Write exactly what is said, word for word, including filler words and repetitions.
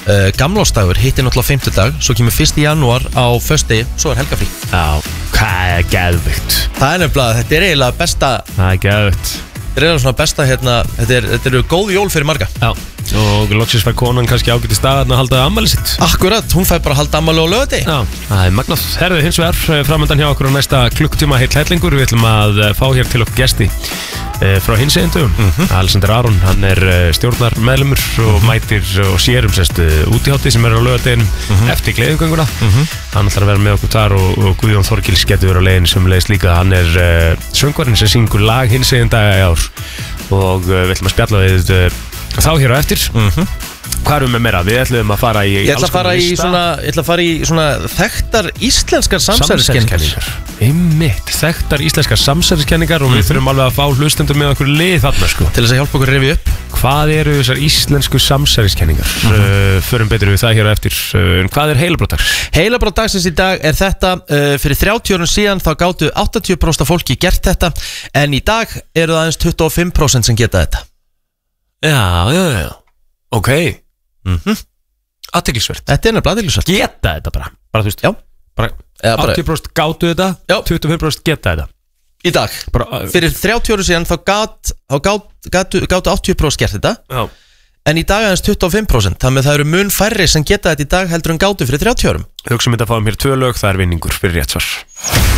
uh, Gamlársdagur hittir náttúrulega fimmtudag. Svo kemur fyrsta janúar á föstudegi. Svo er helgafrí. Já, hvað er geðvikt. Það er nefnilega, þetta er eiginlega besta. Það er geðvikt. Þetta er eiginlega svona besta hérna. Þetta, er, þetta eru góð jól fyrir marga. Já, og loksins fær konan kannski ágætt í staðan að halda ammæli sitt. Akkurat, hún fær bara að halda ammæli á laugardegi. Já, það er magnað. Herðu hins vegar framöndan hjá okkur á næsta klukktíma heill hellingur. Við ætlum að fá hér til okkur gesti frá hinsegindum. mm-hmm. Alexander Aron, hann er stjórnar meðlumur og mm-hmm. mætir og sér um sérst útihátti sem er á laugardeginum mm-hmm. eftir gleðigönguna. mm-hmm. Hann ætlar að vera með okkur þar og, og Guðjón Þorgils getur verið á leiðin sem leiðist líka. Hann er uh, söngvarinn sem syngur lag hinseginda í ár og uh, við ætlum að spjalla við uh, þá hér á eftir. mm-hmm. Hvað erum við meira? Við ætlum að fara í Ég ætla að fara í svona, ég ætla að fara í svona þekktar íslenskar samsæriskenningar. Einmitt, þekktar íslenskar samsæriskenningar og við mm-hmm. þurfum alveg að fá hlustendur með okkur lið þarna sko. Til þess að hjálpa okkur að rifja upp. Hvað eru þessar íslensku samsæriskenningar? Mm-hmm. uh, Förum betur við það hér á eftir. uh, Hvað er heilabrótdags? Heilabrótdagsins í dag er þetta. uh, Fyrir þrjátíu árum síðan þá gátu áttatíu prósent af fólki gert þetta. En í dag eru það aðeins tuttugu og fimm prósent sem geta þetta. Já, já, já. Ok. Mhm. Athyglisvert. Þetta er nefnilega athyglisvert. Geta þetta bara. Bara þú veist. Já. Bara, Eða bara áttatíu prósent gátu þetta. Já. tuttugu og fimm prósent geta þetta. Í dag. Bara, uh, Fyrir þrjátíu árum síðan þá gat, þá gat, gátu, gátu áttatíu prósent gert þetta. Já. En í dag aðeins tuttugu og fimm prósent. Þannig að það eru mun færri sem geta þetta í dag heldur en gátu fyrir þrjátíu árum. Hugsa um þetta að fáum hér tvö lög, það er vinningur fyrir rétt svar.